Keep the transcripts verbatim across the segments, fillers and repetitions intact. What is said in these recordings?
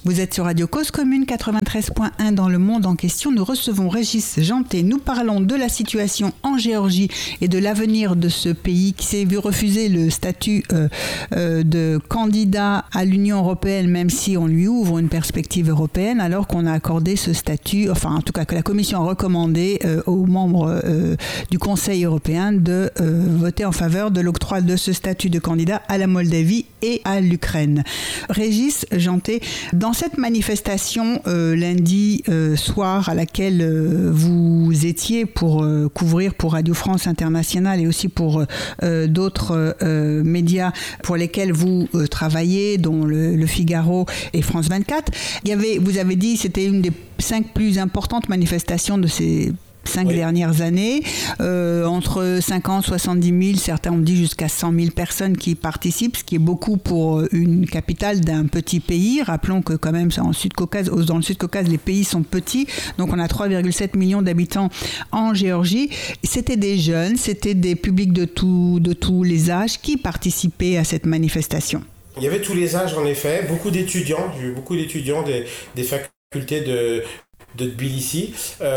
Vous êtes sur Radio Cause Commune quatre-vingt-treize point un dans le monde en question. Nous recevons Régis Janté. Nous parlons de la situation en Géorgie et de l'avenir de ce pays qui s'est vu refuser le statut euh, euh, de candidat à l'Union européenne, même si on lui ouvre une perspective européenne, alors qu'on a accordé ce statut, enfin en tout cas que la Commission a recommandé euh, aux membres euh, du Conseil européen de euh, voter en faveur de l'octroi de ce statut de candidat à la Moldavie et à l'Ukraine. Régis Janté, dans cette manifestation euh, lundi euh, soir à laquelle euh, vous étiez pour euh, couvrir pour Radio France Internationale et aussi pour euh, d'autres euh, médias pour lesquels vous euh, travaillez, dont le, le Figaro et France vingt-quatre, il y avait, vous avez dit que c'était une des cinq plus importantes manifestations de ces cinq oui. dernières années, euh, entre cinquante, soixante-dix mille, certains ont dit jusqu'à cent mille personnes qui participent, ce qui est beaucoup pour une capitale d'un petit pays. Rappelons que quand même en Sud-Caucase, dans le Sud-Caucase, les pays sont petits, donc on a trois virgule sept millions d'habitants en Géorgie. C'était des jeunes, c'était des publics de, tout, de tous les âges qui participaient à cette manifestation. Il y avait tous les âges en effet, beaucoup d'étudiants, j'ai eu beaucoup d'étudiants des, des facultés de... de Tbilissi,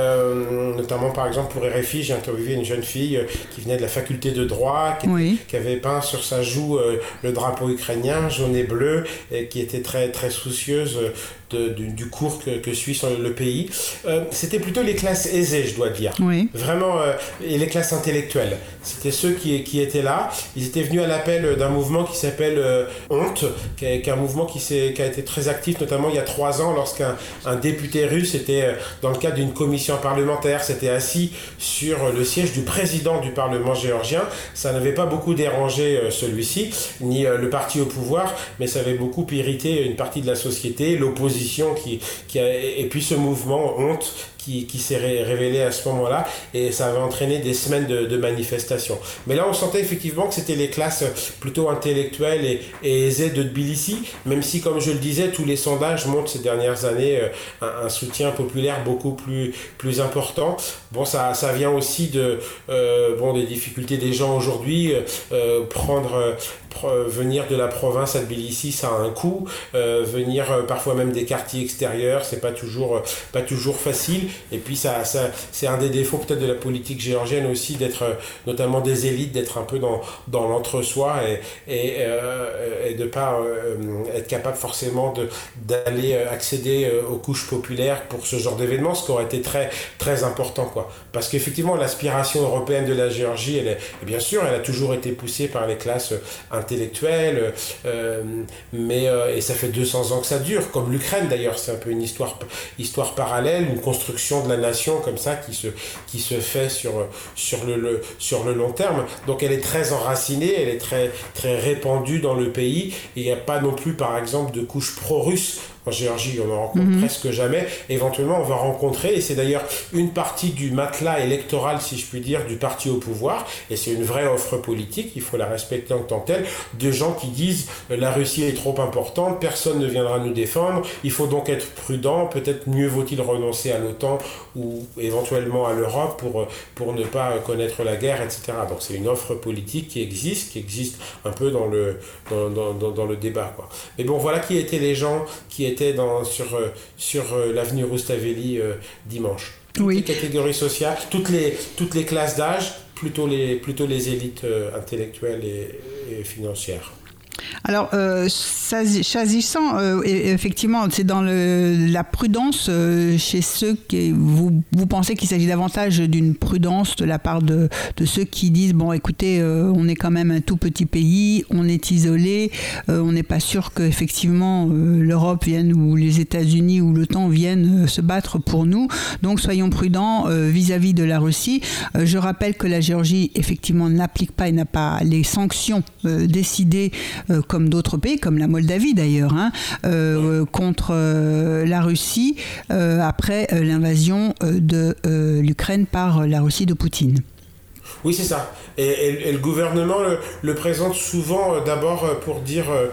euh, notamment par exemple pour R F I, j'ai interviewé une jeune fille euh, qui venait de la faculté de droit, qui, oui. qui avait peint sur sa joue euh, le drapeau ukrainien, jaune et bleu, et qui était très, très soucieuse de, du, du cours que, que suit le pays. Euh, c'était plutôt les classes aisées, je dois dire. Oui. Vraiment, euh, et les classes intellectuelles. C'était ceux qui, qui étaient là. Ils étaient venus à l'appel d'un mouvement qui s'appelle euh, Honte, qui est, qui est un mouvement qui, s'est, qui a été très actif, notamment il y a trois ans, lorsqu'un un député russe était dans le cadre d'une commission parlementaire, s'était assis sur le siège du président du Parlement géorgien. Ça n'avait pas beaucoup dérangé euh, celui-ci, ni euh, le parti au pouvoir, mais ça avait beaucoup irrité une partie de la société, l'opposition qui, qui a, et puis ce mouvement Honte qui, qui s'est ré- révélé à ce moment-là, et ça avait entraîné des semaines de, de manifestations. Mais là, on sentait effectivement que c'était les classes plutôt intellectuelles et, et aisées de Tbilissi, même si, comme je le disais, tous les sondages montrent ces dernières années euh, un, un soutien populaire beaucoup plus, plus important. Bon, ça, ça vient aussi de, euh, bon, des difficultés des gens aujourd'hui. Euh, prendre, euh, pr- venir de la province à Tbilissi, ça a un coût. Euh, venir euh, parfois même des quartiers extérieurs, c'est pas toujours, euh, pas toujours facile. Et puis ça, ça, c'est un des défauts peut-être de la politique géorgienne aussi, d'être notamment des élites, d'être un peu dans, dans l'entre-soi et, et, euh, et de ne pas euh, être capable forcément de, d'aller accéder aux couches populaires pour ce genre d'événement, ce qui aurait été très, très important, quoi. Parce qu'effectivement, l'aspiration européenne de la Géorgie, elle est, bien sûr, elle a toujours été poussée par les classes intellectuelles, euh, mais, euh, et ça fait deux cents ans que ça dure, comme l'Ukraine d'ailleurs, c'est un peu une histoire, histoire parallèle, une construction de la nation comme ça qui se, qui se fait sur, sur, le, le, sur le long terme. Donc elle est très enracinée, elle est très, très répandue dans le pays, et il n'y a pas non plus par exemple de couche pro-russe. En Géorgie, on en rencontre mmh. presque jamais. Éventuellement, on va rencontrer, et c'est d'ailleurs une partie du matelas électoral, si je puis dire, du parti au pouvoir, et c'est une vraie offre politique, il faut la respecter en tant que telle, de gens qui disent euh, la Russie est trop importante, personne ne viendra nous défendre, il faut donc être prudent, peut-être mieux vaut-il renoncer à l'OTAN ou éventuellement à l'Europe pour, pour ne pas connaître la guerre, et cetera. Donc c'est une offre politique qui existe, qui existe un peu dans le, dans, dans, dans, dans le débat, quoi. Mais bon, voilà qui étaient les gens qui étaient Dans, sur, sur euh, l'avenue Rustaveli euh, dimanche. Toutes oui. les catégories sociales, toutes les, toutes les classes d'âge, plutôt les, plutôt les élites euh, intellectuelles et, et financières. Alors, euh, s'agissant, euh, effectivement, c'est dans le, la prudence euh, chez ceux qui... Vous, vous pensez qu'il s'agit davantage d'une prudence de la part de, de ceux qui disent, bon, écoutez, euh, on est quand même un tout petit pays, on est isolé, euh, on n'est pas sûr qu'effectivement euh, l'Europe vienne ou les États-Unis ou l'OTAN viennent euh, se battre pour nous. Donc, soyons prudents euh, vis-à-vis de la Russie. Euh, je rappelle que la Géorgie, effectivement, n'applique pas et n'a pas les sanctions euh, décidées euh, comme d'autres pays, comme la Moldavie d'ailleurs, hein, euh, contre euh, la Russie euh, après euh, l'invasion euh, de euh, l'Ukraine par la Russie de Poutine. Oui, c'est ça. Et, et, et le gouvernement le, le présente souvent euh, d'abord euh, pour dire... Euh,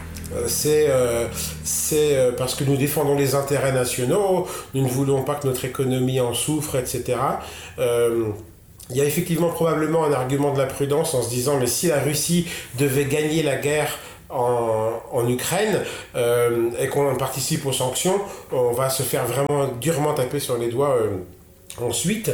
C'est, euh, c'est euh, parce que nous défendons les intérêts nationaux, nous ne voulons pas que notre économie en souffre, et cetera. Euh, il y a effectivement probablement un argument de la prudence en se disant mais si la Russie devait gagner la guerre en, en Ukraine euh, et qu'on participe aux sanctions, on va se faire vraiment durement taper sur les doigts. Euh, Ensuite,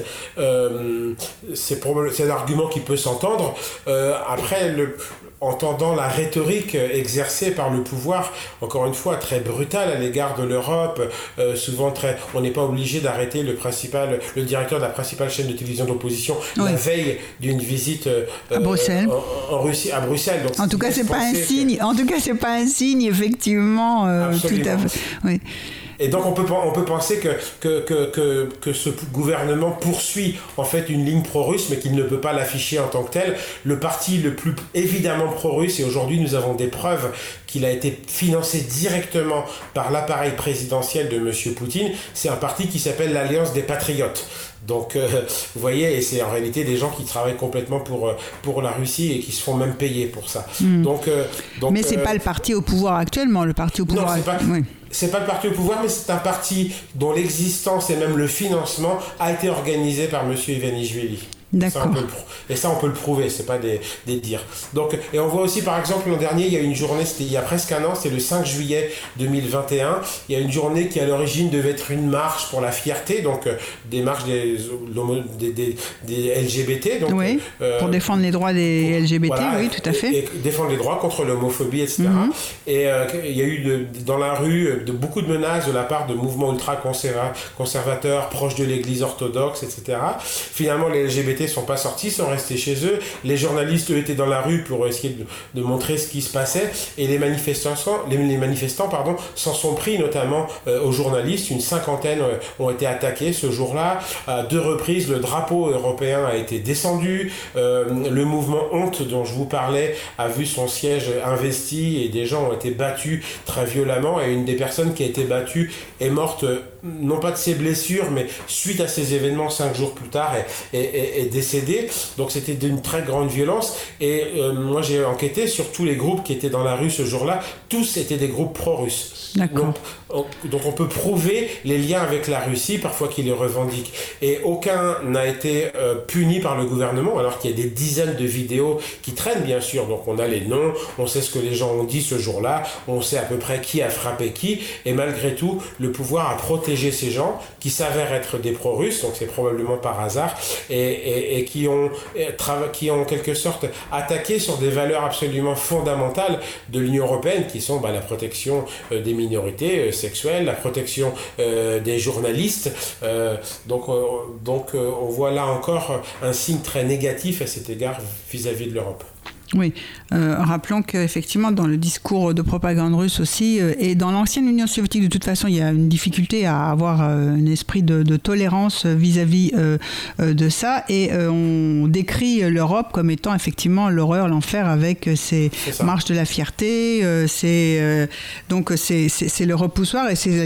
euh, c'est, probable, c'est un argument qui peut s'entendre. Euh, après, le, entendant la rhétorique exercée par le pouvoir, encore une fois très brutale à l'égard de l'Europe, euh, souvent très, on n'est pas obligé d'arrêter le principal, le directeur de la principale chaîne de télévision d'opposition oui. la veille d'une visite euh, à Bruxelles, en, en Russie, à Bruxelles. Donc, en tout cas, c'est pas un signe. Que... En tout cas, c'est pas un signe, effectivement. Euh, Absolument. Tout à fait. Oui. Et donc on peut, on peut penser que, que, que, que, que ce gouvernement poursuit en fait une ligne pro-russe, mais qu'il ne peut pas l'afficher en tant que tel. Le parti le plus évidemment pro-russe, et aujourd'hui nous avons des preuves qu'il a été financé directement par l'appareil présidentiel de M. Poutine, c'est un parti qui s'appelle l'Alliance des Patriotes. Donc, euh, vous voyez, et c'est en réalité des gens qui travaillent complètement pour, pour la Russie et qui se font même payer pour ça. Mmh. Donc, euh, donc, mais c'est euh, pas le parti au pouvoir actuellement, le parti au pouvoir. Non, c'est pas, oui. c'est pas le parti au pouvoir, mais c'est un parti dont l'existence et même le financement a été organisé par M. Ivanishvili. D'accord. Ça, et ça, on peut le prouver, c'est pas des, des dires. Donc, et on voit aussi, par exemple, l'an dernier, il y a une journée, c'était il y a presque un an, c'était le cinq juillet deux mille vingt et un. Il y a une journée qui, à l'origine, devait être une marche pour la fierté, donc euh, des marches des, des, des, des L G B T. Donc, oui, euh, pour défendre les droits des pour, L G B T, voilà, oui, tout à fait. Et, et défendre les droits contre l'homophobie, et cetera. Mm-hmm. Et euh, il y a eu de, dans la rue de, beaucoup de menaces de la part de mouvements ultra-conservateurs, proches de l'église orthodoxe, et cetera. Finalement, les L G B T sont pas sortis, sont restés chez eux. Les journalistes, eux, étaient dans la rue pour essayer de, de montrer ce qui se passait. Et les manifestants, les, les manifestants pardon, s'en sont pris notamment euh, aux journalistes. Une cinquantaine euh, ont été attaqués ce jour-là. À deux reprises, le drapeau européen a été descendu. Euh, le mouvement Honte, dont je vous parlais, a vu son siège investi et des gens ont été battus très violemment. Et une des personnes qui a été battue est morte, euh, non pas de ses blessures, mais suite à ces événements, cinq jours plus tard, et, et, et, et décédée. Donc c'était d'une très grande violence. Et euh, moi j'ai enquêté sur tous les groupes qui étaient dans la rue ce jour-là. Tous étaient des groupes pro-russes. D'accord. Donc on, donc on peut prouver les liens avec la Russie, parfois qu'ils les revendiquent. Et aucun n'a été euh, puni par le gouvernement, alors qu'il y a des dizaines de vidéos qui traînent, bien sûr. Donc on a les noms, on sait ce que les gens ont dit ce jour-là, on sait à peu près qui a frappé qui. Et malgré tout, le pouvoir a protégé ces gens qui s'avèrent être des pro-russes, donc c'est probablement par hasard, et, et, et qui ont, qui ont en quelque sorte attaqué sur des valeurs absolument fondamentales de l'Union européenne, qui sont bah, la protection euh, des minorités euh, sexuelles, la protection euh, des journalistes. Euh, donc euh, donc euh, on voit là encore un signe très négatif à cet égard vis-à-vis de l'Europe. Oui, euh, rappelons qu'effectivement dans le discours de propagande russe aussi, euh, et dans l'ancienne Union soviétique de toute façon, il y a une difficulté à avoir euh, un esprit de, de tolérance vis-à-vis euh, euh, de ça, et euh, on décrit l'Europe comme étant effectivement l'horreur, l'enfer avec ces marches de la fierté, euh, c'est, euh, donc c'est, c'est, c'est le repoussoir et c'est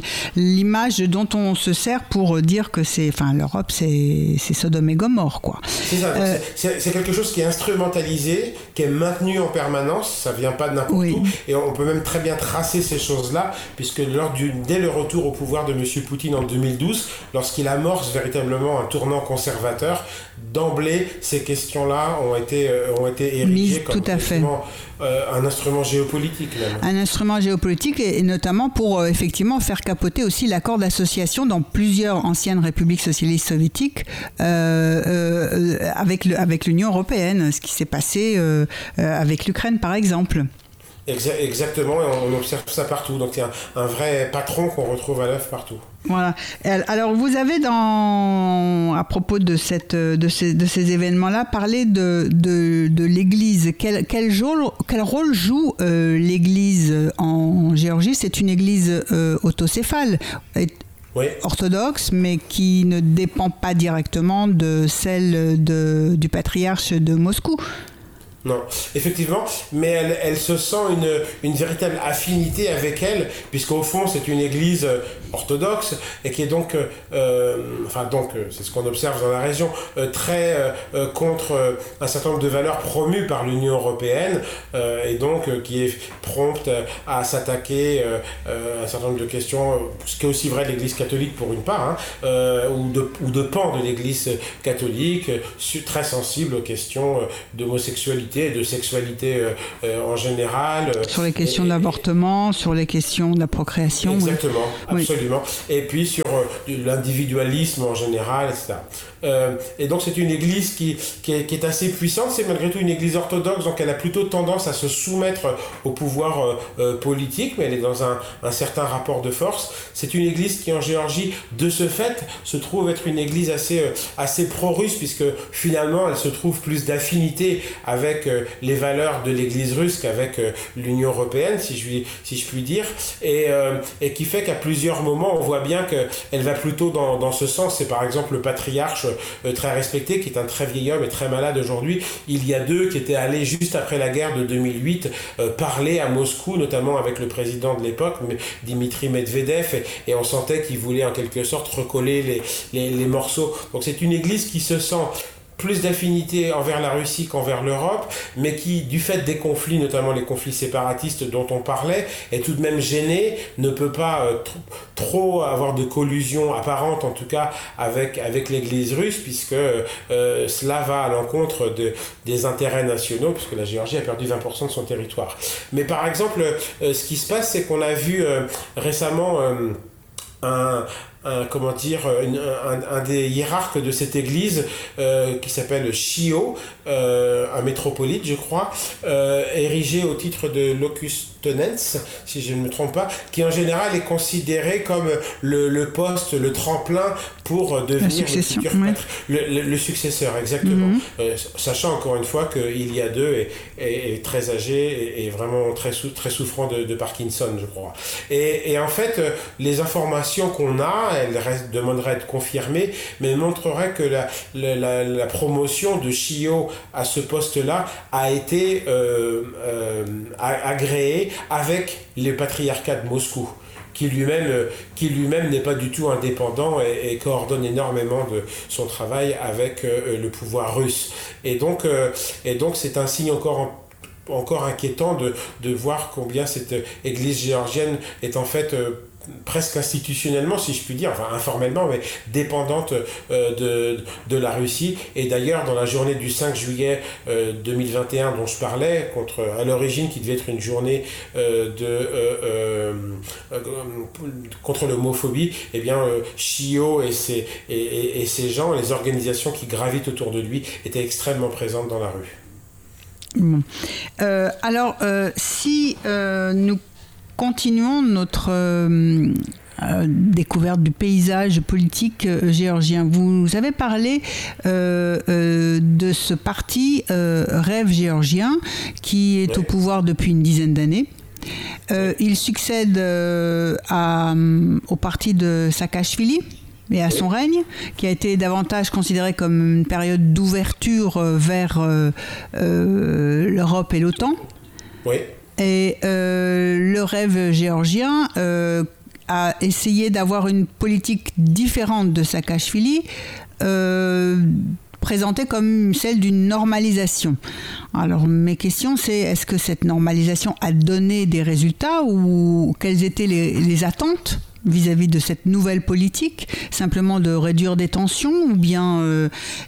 l'image dont on se sert pour dire que c'est, enfin l'Europe c'est, c'est Sodome et Gomorrhe quoi. C'est ça, euh, c'est, c'est quelque chose qui est instrumentalisé, qui est maintenu en permanence, ça vient pas de n'importe oui. où, et on peut même très bien tracer ces choses-là, puisque lors du, dès le retour au pouvoir de M. Poutine en deux mille douze, lorsqu'il amorce véritablement un tournant conservateur, d'emblée, ces questions-là ont été, euh, ont été érigées Mise, comme tout à fait. Euh, un instrument géopolitique même. Un instrument géopolitique et, et notamment pour euh, effectivement faire capoter aussi l'accord d'association dans plusieurs anciennes républiques socialistes soviétiques euh, euh, avec, le, avec l'Union européenne, ce qui s'est passé euh, euh, avec l'Ukraine par exemple. Exactement, et on observe ça partout. Donc c'est un, un vrai patron qu'on retrouve à l'œuvre partout. Voilà. Alors vous avez dans, à propos de, cette, de, ces, de ces événements-là, parlé de, de, de l'Église. Quel, quel, rôle, quel rôle joue euh, l'Église en Géorgie ? C'est une Église euh, autocéphale. Et, oui. orthodoxe, mais qui ne dépend pas directement de celle de, du patriarche de Moscou. Non, effectivement, mais elle, elle se sent une, une véritable affinité avec elle, puisqu'au fond, c'est une église orthodoxe, et qui est donc, euh, enfin donc, c'est ce qu'on observe dans la région, euh, très euh, contre euh, un certain nombre de valeurs promues par l'Union européenne, euh, et donc euh, qui est prompte à s'attaquer euh, euh, à un certain nombre de questions, ce qui est aussi vrai de l'église catholique pour une part, hein, euh, ou, de, ou de pans de l'église catholique, très sensible aux questions d'homosexualité sexualité, de sexualité euh, euh, en général. Sur les questions et, de l'avortement, sur les questions de la procréation. Exactement, oui. absolument. Oui. Et puis sur euh, l'individualisme en général, et cetera. Euh, et donc c'est une église qui, qui, est, qui est assez puissante, c'est malgré tout une église orthodoxe, donc elle a plutôt tendance à se soumettre au pouvoir euh, euh, politique, mais elle est dans un, un certain rapport de force. C'est une église qui en Géorgie, de ce fait, se trouve être une église assez, euh, assez pro-russe, puisque finalement elle se trouve plus d'affinité avec euh, les valeurs de l'église russe qu'avec euh, l'Union européenne, si je, si je puis dire, et, euh, et qui fait qu'à plusieurs moments on voit bien qu'elle va plutôt dans, dans ce sens. C'est par exemple le patriarche euh, très respecté, qui est un très vieil homme et très malade aujourd'hui. Il y a deux qui étaient allés juste après la guerre de deux mille huit euh, parler à Moscou, notamment avec le président de l'époque, Dimitri Medvedev, et, et on sentait qu'il voulait en quelque sorte recoller les, les, les morceaux. Donc c'est une église qui se sent plus d'affinité envers la Russie qu'envers l'Europe, mais qui, du fait des conflits, notamment les conflits séparatistes dont on parlait, est tout de même gênée, ne peut pas euh, tr- trop avoir de collusion apparente, en tout cas, avec, avec l'Église russe, puisque euh, cela va à l'encontre de, des intérêts nationaux, puisque la Géorgie a perdu vingt pour cent de son territoire. Mais par exemple, euh, ce qui se passe, c'est qu'on a vu euh, récemment euh, un... Un, comment dire, une, un, un des hiérarques de cette église euh, qui s'appelle Chio, euh, un métropolite je crois, euh, érigé au titre de locus tenens, si je ne me trompe pas, qui en général est considéré comme le, le poste, le tremplin pour devenir le futur oui. patri- le, le, le successeur, exactement. Mm-hmm. Euh, sachant encore une fois qu'il y a deux est, est, est très âgé et, et vraiment très, sou, très souffrant de, de Parkinson, je crois. Et, et en fait, les informations qu'on a, elles restent, demanderaient à être confirmées, mais montreraient que la, la, la, la promotion de Chio à ce poste-là a été euh, euh, agréée avec le patriarcat de Moscou, qui lui-même, qui lui-même n'est pas du tout indépendant et, et coordonne énormément de son travail avec euh, le pouvoir russe. Et donc, euh, et donc c'est un signe encore, encore inquiétant de, de voir combien cette église géorgienne est en fait euh, presque institutionnellement, si je puis dire, enfin informellement, mais dépendante euh, de, de la Russie. Et d'ailleurs, dans la journée du cinq juillet euh, deux mille vingt et un dont je parlais, contre, à l'origine qui devait être une journée euh, de, euh, euh, contre l'homophobie, eh bien, euh, Chio et ses, et, et, et ses gens, les organisations qui gravitent autour de lui, étaient extrêmement présentes dans la rue. Bon. Euh, alors, euh, si euh, nous continuons notre euh, euh, découverte du paysage politique euh, géorgien. Vous avez parlé euh, euh, de ce parti euh, Rêve géorgien qui est au pouvoir depuis une dizaine d'années. Euh, il succède euh, à, au parti de Saakashvili et à son règne, qui a été davantage considéré comme une période d'ouverture vers euh, euh, l'Europe et l'OTAN. Oui. Et euh, le Rêve géorgien euh, a essayé d'avoir une politique différente de Saakashvili, euh, présentée comme celle d'une normalisation. Alors mes questions, c'est est-ce que cette normalisation a donné des résultats ou quelles étaient les, les attentes vis-à-vis de cette nouvelle politique, simplement de réduire des tensions, ou bien euh,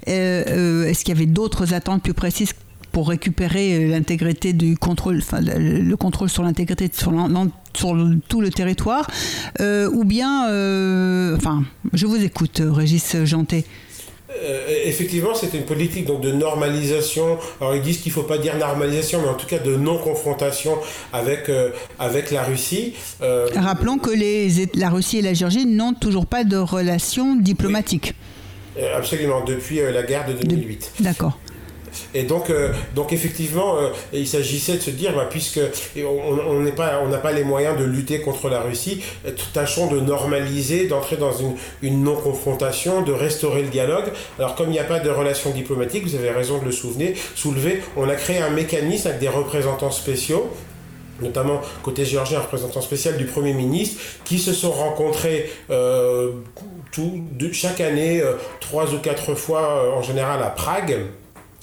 euh, est-ce qu'il y avait d'autres attentes plus précises pour récupérer l'intégrité du contrôle, enfin le contrôle sur l'intégrité sur, sur tout le territoire, euh, ou bien, euh, enfin, je vous écoute, Régis Janté. Euh, effectivement, c'est une politique donc de normalisation. Alors ils disent qu'il ne faut pas dire normalisation, mais en tout cas de non-confrontation avec, euh, avec la Russie. Euh, Rappelons que les, la Russie et la Géorgie n'ont toujours pas de relations diplomatiques. Oui. Absolument, depuis euh, la guerre de deux mille huit. De... D'accord. Et donc, euh, donc effectivement, euh, il s'agissait de se dire, bah, puisque on n'a pas, on n'a pas les moyens de lutter contre la Russie, tâchons de normaliser, d'entrer dans une, une non-confrontation, de restaurer le dialogue. Alors, comme il n'y a pas de relations diplomatiques, vous avez raison de le souvenir, soulever, on a créé un mécanisme avec des représentants spéciaux, notamment côté géorgien, un représentant spécial du Premier ministre, qui se sont rencontrés euh, tout, de, chaque année, euh, trois ou quatre fois, euh, en général à Prague.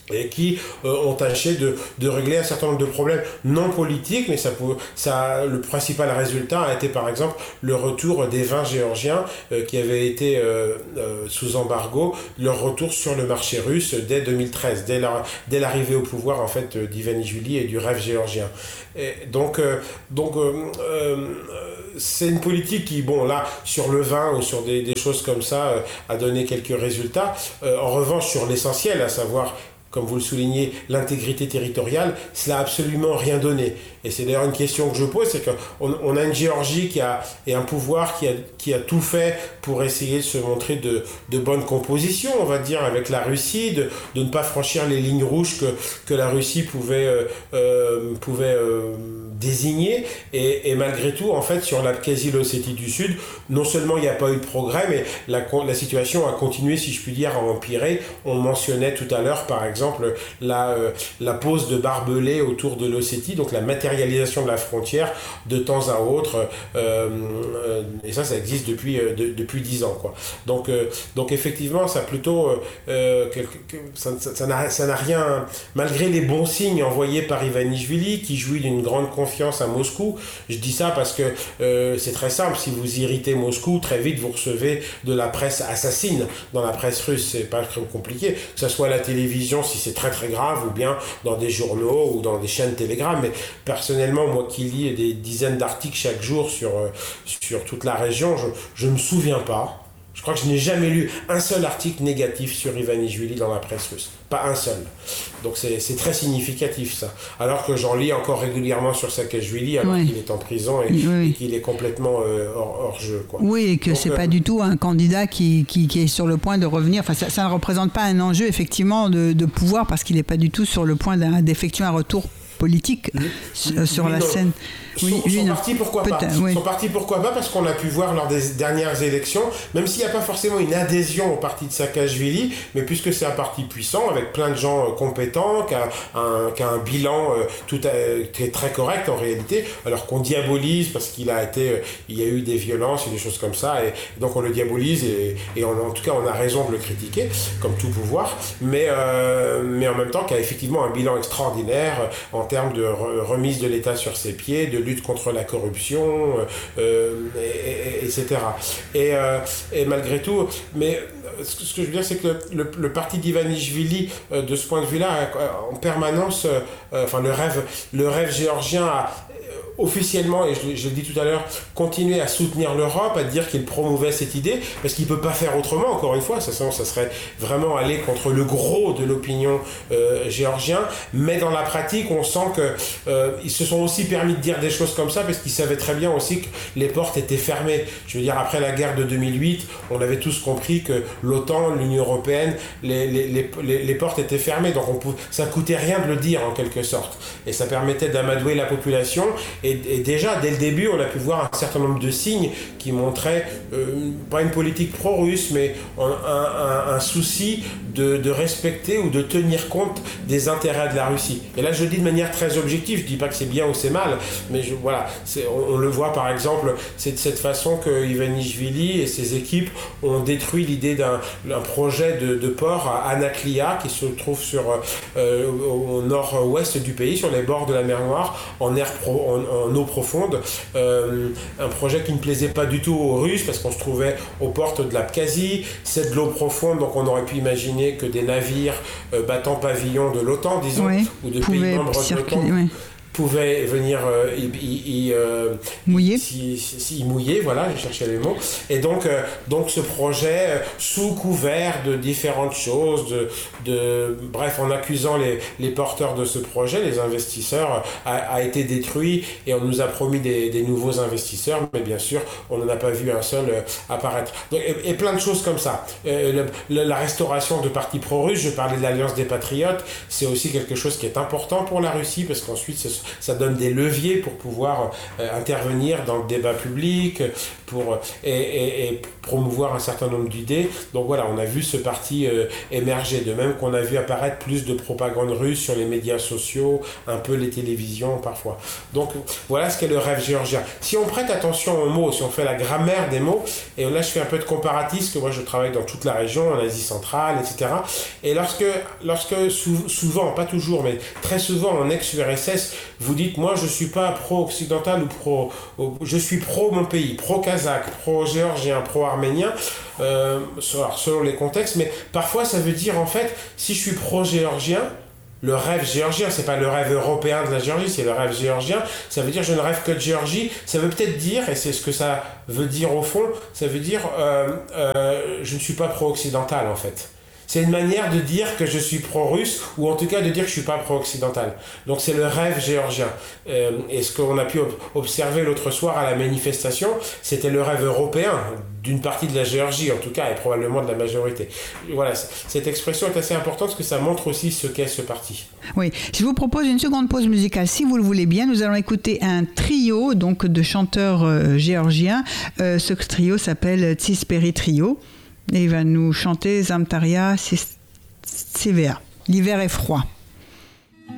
et qui euh, ont tâché de, de régler un certain nombre de problèmes non politiques, mais ça, ça, le principal résultat a été par exemple le retour des vins géorgiens euh, qui avaient été euh, euh, sous embargo, leur retour sur le marché russe dès deux mille treize, dès, la, dès l'arrivée au pouvoir en fait d'Ivanishvili et du rêve géorgien. Et donc, euh, donc euh, euh, c'est une politique qui, bon là, sur le vin ou sur des, des choses comme ça, euh, a donné quelques résultats. Euh, en revanche, sur l'essentiel, à savoir, comme vous le soulignez, l'intégrité territoriale, cela n'a absolument rien donné. Et c'est d'ailleurs une question que je pose, c'est qu'on on a une Géorgie qui a, et un pouvoir qui a, qui a tout fait pour essayer de se montrer de, de bonne composition, on va dire, avec la Russie, de, de ne pas franchir les lignes rouges que, que la Russie pouvait, euh, euh, pouvait euh, désigner. Et, et malgré tout, en fait, sur l'Abkhazie, l'Ossétie du Sud, non seulement il n'y a pas eu de progrès, mais la, la situation a continué, si je puis dire, à empirer. On mentionnait tout à l'heure, par exemple, la, euh, la pose de barbelés autour de l'Ossétie, donc la matérialisation de la frontière de temps à autre, euh, euh, et ça, ça existe depuis euh, de, depuis dix ans, quoi. Donc, euh, donc effectivement, ça plutôt, euh, quelque, ça, ça, ça, n'a, ça n'a rien, malgré les bons signes envoyés par Ivanishvili, qui jouit d'une grande confiance à Moscou. Je dis ça parce que euh, c'est très simple. Si vous irritez Moscou, très vite vous recevez de la presse assassine dans la presse russe. C'est pas très compliqué, que ce soit à la télévision si c'est très très grave, ou bien dans des journaux ou dans des chaînes Telegram. Mais personnellement, moi qui lis des dizaines d'articles chaque jour sur, euh, sur toute la région, je ne me souviens pas. Je crois que je n'ai jamais lu un seul article négatif sur Ivanishvili dans la presse russe. Pas un seul. Donc c'est, c'est très significatif, ça. Alors que j'en lis encore régulièrement sur Saakashvili, alors oui. qu'il est en prison et, oui. et qu'il est complètement euh, hors, hors jeu, quoi. Oui, et que Donc, c'est euh, pas du tout un candidat qui, qui, qui est sur le point de revenir. Enfin, ça, ça ne représente pas un enjeu, effectivement, de, de pouvoir, parce qu'il n'est pas du tout sur le point d'effectuer un retour politique lui, sur lui, la non. scène. Oui, sont, sont partis pourquoi pas oui. sont partis pourquoi pas parce qu'on a pu voir lors des dernières élections, même s'il n'y a pas forcément une adhésion au parti de Saakashvili, mais puisque c'est un parti puissant avec plein de gens compétents, qui a un, qui a un bilan euh, tout à, qui est très correct en réalité, alors qu'on diabolise parce qu'il a été, euh, il y a eu des violences et des choses comme ça, et donc on le diabolise et, et on, en tout cas on a raison de le critiquer, comme tout pouvoir, mais euh, mais en même temps qui a effectivement un bilan extraordinaire en termes de re- remise de l'État sur ses pieds, de lutte contre la corruption, euh, et, et, et cetera. Et, euh, et malgré tout, mais ce que, ce que je veux dire, c'est que le, le, le parti d'Ivanishvili, euh, de ce point de vue-là, en permanence, euh, enfin le rêve, le rêve géorgien a officiellement, et je, je le dis tout à l'heure, continuer à soutenir l'Europe, à dire qu'il promouvait cette idée, parce qu'il ne peut pas faire autrement, encore une fois, ça, ça serait vraiment aller contre le gros de l'opinion euh, géorgienne, mais dans la pratique, on sent qu'ils euh, se sont aussi permis de dire des choses comme ça, parce qu'ils savaient très bien aussi que les portes étaient fermées. Je veux dire, après la guerre de deux mille huit, on avait tous compris que l'OTAN, l'Union européenne, les, les, les, les portes étaient fermées, donc on pouvait, ça ne coûtait rien de le dire, en quelque sorte, et ça permettait d'amadouer la population. Et, et déjà, dès le début, on a pu voir un certain nombre de signes qui montraient, euh, pas une politique pro-russe, mais un, un, un souci de, de respecter ou de tenir compte des intérêts de la Russie. Et là, je le dis de manière très objective, je ne dis pas que c'est bien ou c'est mal, mais je, voilà, c'est, on, on le voit par exemple, c'est de cette façon que Ivanishvili et ses équipes ont détruit l'idée d'un, d'un projet de, de port à Anaklia, qui se trouve sur, euh, au nord-ouest du pays, sur les bords de la mer Noire, en air pro, en, en eau profonde, euh, un projet qui ne plaisait pas du tout aux Russes parce qu'on se trouvait aux portes de l'Abkhazie, c'est de l'eau profonde, donc on aurait pu imaginer que des navires euh, battant pavillon de l'OTAN, disons, oui, ou de pays membres de l'OTAN, oui. pouvaient venir euh, y, y, y, euh, mouiller. Y, y, y mouiller, voilà, je cherchais les mots. Et donc, euh, donc ce projet, euh, sous couvert de différentes choses, de, de, bref, en accusant les, les porteurs de ce projet, les investisseurs, a, a été détruit et on nous a promis des, des nouveaux investisseurs, mais bien sûr, on n'en a pas vu un seul euh, apparaître. Donc, et, et plein de choses comme ça. Euh, le, le, la restauration de partis pro-russes, je parlais de l'Alliance des Patriotes, c'est aussi quelque chose qui est important pour la Russie, parce qu'ensuite, ce sont ça donne des leviers pour pouvoir euh, intervenir dans le débat public, pour, et, et, et promouvoir un certain nombre d'idées. Donc voilà, on a vu ce parti euh, émerger, de même qu'on a vu apparaître plus de propagande russe sur les médias sociaux, un peu les télévisions parfois. Donc voilà ce qu'est le rêve géorgien. Si on prête attention aux mots, si on fait la grammaire des mots, et là je fais un peu de comparatif, parce que moi je travaille dans toute la région, en Asie centrale, et cetera. Et lorsque, lorsque sou, souvent, pas toujours, mais très souvent en ex-U R S S, vous dites, moi je suis pas pro-occidental ou pro, je suis pro mon pays, pro-kazakh, pro-géorgien, pro-arménien, euh, selon les contextes, mais parfois ça veut dire en fait, si je suis pro-géorgien, le rêve géorgien, c'est pas le rêve européen de la Géorgie, c'est le rêve géorgien, ça veut dire je ne rêve que de Géorgie, ça veut peut-être dire, et c'est ce que ça veut dire au fond, ça veut dire euh, euh, je ne suis pas pro-occidental en fait. C'est une manière de dire que je suis pro-russe, ou en tout cas de dire que je ne suis pas pro-occidental. Donc c'est le rêve géorgien. Euh, et ce qu'on a pu observer l'autre soir à la manifestation, c'était le rêve européen, d'une partie de la Géorgie en tout cas, et probablement de la majorité. Voilà, cette expression est assez importante parce que ça montre aussi ce qu'est ce parti. Oui, je vous propose une seconde pause musicale, si vous le voulez bien. Nous allons écouter un trio donc, de chanteurs euh, géorgiens. Euh, ce trio s'appelle Tsisperi Trio. Et il va nous chanter Zamtaria Sivea. L'hiver est froid.